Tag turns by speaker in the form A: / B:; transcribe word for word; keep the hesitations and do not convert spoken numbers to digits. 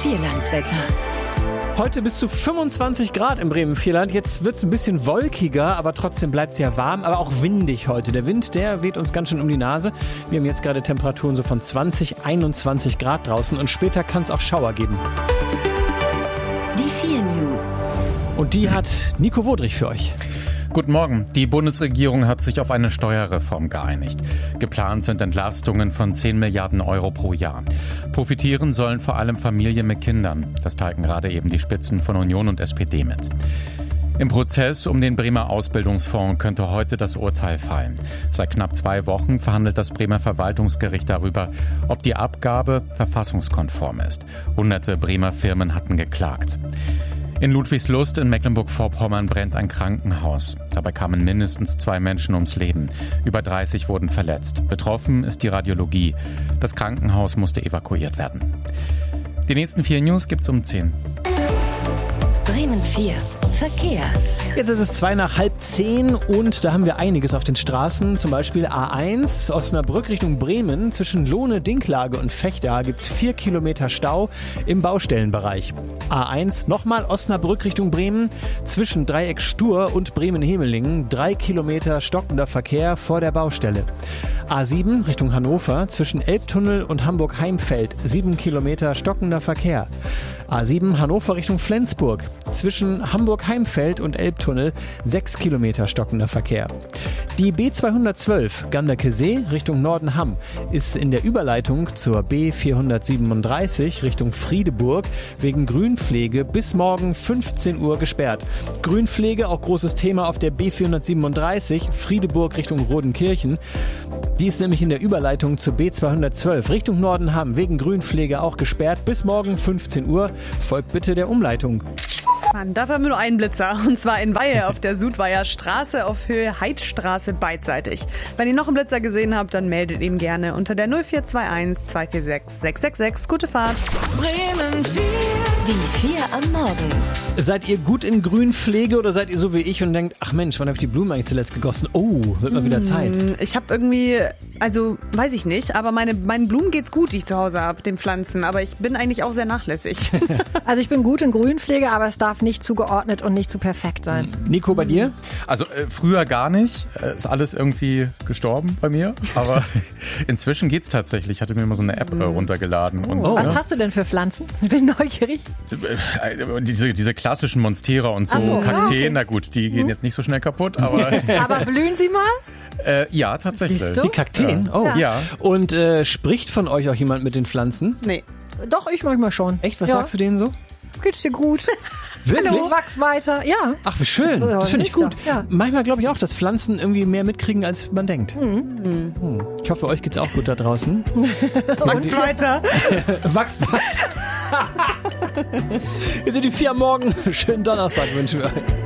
A: Vierlandswetter.
B: Heute bis zu fünfundzwanzig Grad im Bremen-Vierland. Jetzt wird es ein bisschen wolkiger, aber trotzdem bleibt es ja warm, aber auch windig heute. Der Wind, der weht uns ganz schön um die Nase. Wir haben jetzt gerade Temperaturen so von zwanzig, einundzwanzig Grad draußen und später kann es auch Schauer geben.
A: Die vier News.
B: Und die hat Nico Wodrich für euch.
C: Guten Morgen. Die Bundesregierung hat sich auf eine Steuerreform geeinigt. Geplant sind Entlastungen von zehn Milliarden Euro pro Jahr. Profitieren sollen vor allem Familien mit Kindern. Das teilen gerade eben die Spitzen von Union und S P D mit. Im Prozess um den Bremer Ausbildungsfonds könnte heute das Urteil fallen. Seit knapp zwei Wochen verhandelt das Bremer Verwaltungsgericht darüber, ob die Abgabe verfassungskonform ist. Hunderte Bremer Firmen hatten geklagt. In Ludwigslust in Mecklenburg-Vorpommern brennt ein Krankenhaus. Dabei kamen mindestens zwei Menschen ums Leben. Über dreißig wurden verletzt. Betroffen ist die Radiologie. Das Krankenhaus musste evakuiert werden. Die nächsten vier News gibt's um zehn.
A: Bremen vier. Verkehr.
B: Jetzt ist es zwei nach halb zehn und da haben wir einiges auf den Straßen. Zum Beispiel A eins, Osnabrück Richtung Bremen. Zwischen Lohne, Dinklage und Vechta gibt es vier Kilometer Stau im Baustellenbereich. A eins, nochmal Osnabrück Richtung Bremen. Zwischen Dreieck Stur und Bremen-Hemelingen drei Kilometer stockender Verkehr vor der Baustelle. A sieben Richtung Hannover. Zwischen Elbtunnel und Hamburg-Heimfeld sieben Kilometer stockender Verkehr. A sieben Hannover Richtung Flensburg. Zwischen Hamburg-Heimfeld und Elbtunnel sechs Kilometer stockender Verkehr. Die B zweihundertzwölf Ganderkesee Richtung Nordenham ist in der Überleitung zur B vierhundertsiebenunddreißig Richtung Friedeburg wegen Grünpflege bis morgen fünfzehn Uhr gesperrt. Grünpflege, auch großes Thema auf der B vierhundertsiebenunddreißig Friedeburg Richtung Rodenkirchen. Die ist nämlich in der Überleitung zur B zweihundertzwölf Richtung Nordenham wegen Grünpflege auch gesperrt bis morgen fünfzehn Uhr. Folgt bitte der Umleitung.
D: Mann, dafür haben wir nur einen Blitzer. Und zwar in Weihe auf der Sudweier Straße auf Höhe Heidstraße beidseitig. Wenn ihr noch einen Blitzer gesehen habt, dann meldet ihn gerne unter der null vier zwei eins zwei vier sechs sechs sechs sechs. Gute Fahrt.
A: Bremen vier. Die vier am Morgen.
B: Seid ihr gut in Grünpflege oder seid ihr so wie ich und denkt, ach Mensch, wann habe ich die Blumen eigentlich zuletzt gegossen? Oh, wird mal wieder Zeit.
D: Ich habe irgendwie, also weiß ich nicht, aber meine, meinen Blumen geht's gut, die ich zu Hause habe, den Pflanzen. Aber ich bin eigentlich auch sehr nachlässig.
E: Also ich bin gut in Grünpflege, aber es darf nicht zu geordnet und nicht zu perfekt sein.
B: Nico, bei dir?
C: Also äh, früher gar nicht. Äh, ist alles irgendwie gestorben bei mir. Aber inzwischen geht's tatsächlich. Ich hatte mir mal so eine App äh, runtergeladen. Und,
E: Oh, was
C: ja,
E: hast du denn für Pflanzen? Ich bin neugierig.
C: äh, diese, diese klassischen Monstera und so,
E: Ach so,
C: Kakteen,
E: ja, okay.
C: na gut, die gehen jetzt nicht so schnell kaputt. Aber
E: Aber blühen sie mal?
C: äh, ja, tatsächlich.
E: Siehst du?
B: Die Kakteen? Oh.
C: Ja. Ja.
B: Und äh, spricht von euch auch jemand mit den Pflanzen?
D: Nee.
E: Doch, ich manchmal schon.
B: Echt? Was
E: Ja.
B: sagst du denen so?
E: Geht's dir gut?
B: Wirklich?
E: Hallo, wachs weiter. Ja.
B: Ach, wie schön.
E: Ja,
B: Das finde ich gut.
E: ja.
B: Manchmal glaube ich auch, dass Pflanzen irgendwie mehr mitkriegen, als man denkt. Mhm. Hm. Ich hoffe, euch geht's auch gut da draußen.
D: Und weiter.
B: Wachst weiter. Wir sind die vier am Morgen. Schönen Donnerstag wünschen wir euch.